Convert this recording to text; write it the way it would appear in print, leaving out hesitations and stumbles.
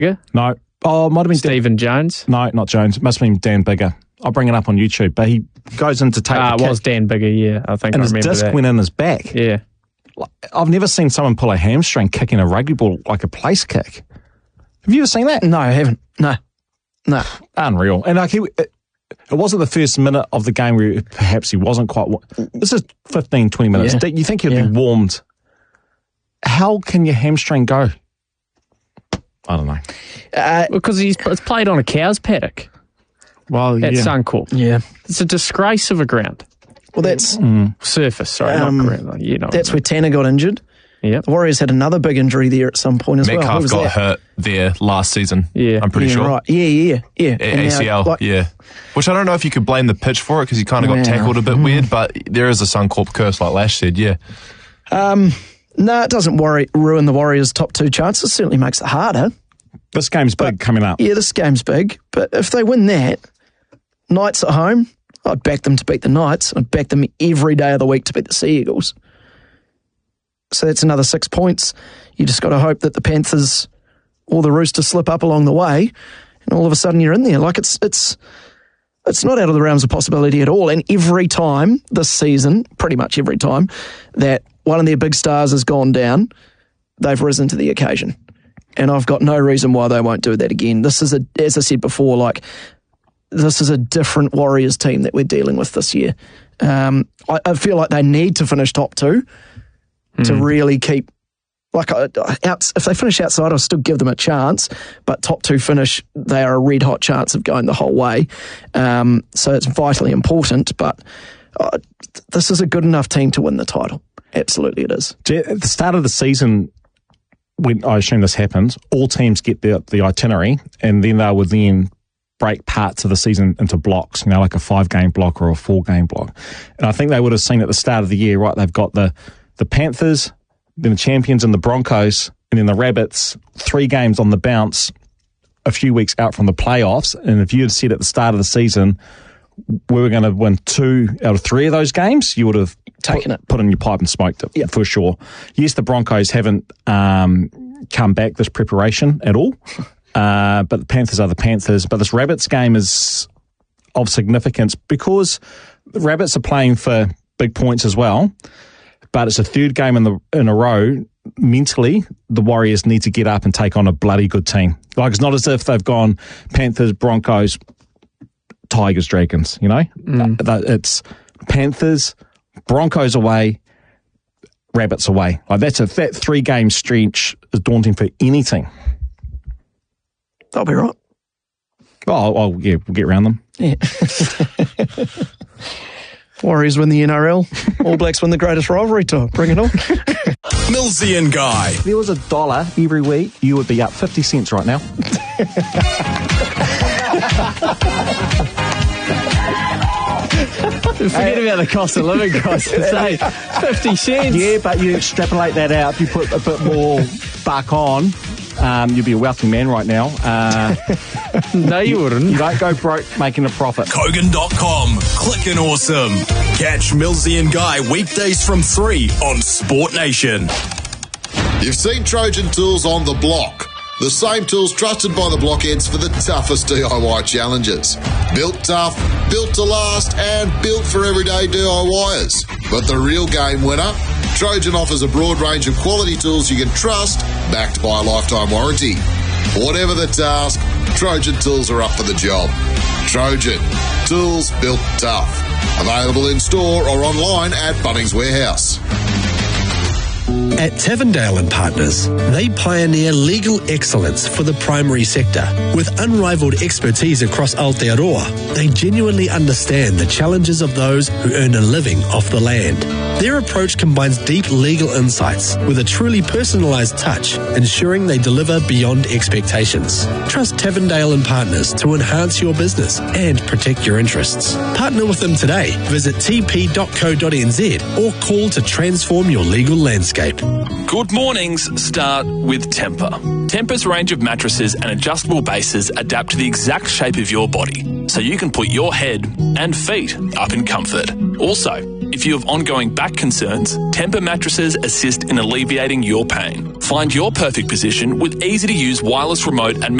No. Oh, it might have been Stephen Jones. No, not Jones. It must have been Dan Bigger. I'll bring it up on YouTube. But he goes in to take the kick. It was Dan Bigger, yeah. I think and I remember that. his disc went in his back. Yeah. I've never seen someone pull a hamstring kicking a rugby ball like a place kick. Have you ever seen that? No, I haven't. No. Unreal. And like it wasn't the first minute of the game where perhaps he wasn't quite... This is 15, 20 minutes. Yeah. You think he'd be warmed. How can your hamstring go? I don't know. Because it's played on a cow's paddock Well, at Suncorp. Yeah. It's a disgrace of a ground. Well, that's... Surface, sorry, not ground. You know That's where Tanner got injured. Yeah. The Warriors had another big injury there at some point as well. Metcalf got hurt there last season. Yeah. I'm pretty sure. Right. Yeah. ACL, yeah. Which I don't know if you could blame the pitch for it because he kind of got tackled a bit weird, but there is a Suncorp curse, like Lash said, yeah. No, it doesn't ruin the Warriors' top 2 chances. It certainly makes it harder. This game's big coming up. Yeah, this game's big. But if they win that, Knights at home, I'd back them to beat the Knights. I'd back them every day of the week to beat the Sea Eagles. So that's another 6 points. You just got to hope that the Panthers or the Roosters slip up along the way, and all of a sudden you're in there. Like it's not out of the realms of possibility at all. And every time this season, pretty much every time, that one of their big stars has gone down, they've risen to the occasion. And I've got no reason why they won't do that again. This is as I said before, this is a different Warriors team that we're dealing with this year. I feel like they need to finish top 2 to really keep, if they finish outside, I'll still give them a chance, but top 2 finish, they are a red hot chance of going the whole way. So it's vitally important, but this is a good enough team to win the title. Absolutely it is. At the start of the season, when I assume this happens, all teams get the itinerary, and then they would then break parts of the season into blocks, like a 5-game block or a 4-game block. And I think they would have seen at the start of the year, right, they've got the Panthers, then the Champions and the Broncos, and then the Rabbits, 3 games on the bounce a few weeks out from the playoffs. And if you had said at the start of the season we were going to win 2 out of 3 of those games, you would have put in your pipe and smoked it, for sure. Yes, the Broncos haven't come back this preparation at all, but the Panthers are the Panthers. But this Rabbits game is of significance because the Rabbits are playing for big points as well, but it's a 3rd game in a row. Mentally, the Warriors need to get up and take on a bloody good team. Like, it's not as if they've gone Panthers, Broncos, Tigers, Dragons, It's Panthers, Broncos away, Rabbits away. Like, that 3-game stretch is daunting for any team. They'll be right. Oh, yeah, we'll get around them. Yeah. Warriors win the NRL. All Blacks win the greatest rivalry tour. Bring it on. Millsy and Guy. If there was $1 every week, you would be up 50 cents right now. Forget about the cost of living crisis, 50 cents. Yeah, but you extrapolate that out. If you put a bit more buck on, you'd be a wealthy man right now. No, you wouldn't. You don't go broke making a profit. Kogan.com. Clickin' awesome. Catch Millsy and Guy weekdays from 3 on Sport Nation. You've seen Trojan Tools on the block. The same tools trusted by the blockheads for the toughest DIY challenges. Built tough, built to last, and built for everyday DIYers. But the real game winner? Trojan offers a broad range of quality tools you can trust, backed by a lifetime warranty. Whatever the task, Trojan Tools are up for the job. Trojan, tools built tough. Available in store or online at Bunnings Warehouse. At Tavendale and Partners, they pioneer legal excellence for the primary sector. With unrivaled expertise across Aotearoa, they genuinely understand the challenges of those who earn a living off the land. Their approach combines deep legal insights with a truly personalised touch, ensuring they deliver beyond expectations. Trust Tavendale and Partners to enhance your business and protect your interests. Partner with them today. Visit tp.co.nz or call to transform your legal landscape. Manscaped. Good mornings start with Tempur. Tempur's range of mattresses and adjustable bases adapt to the exact shape of your body, so you can put your head and feet up in comfort. Also, if you have ongoing back concerns, Tempur mattresses assist in alleviating your pain. Find your perfect position with easy-to-use wireless remote and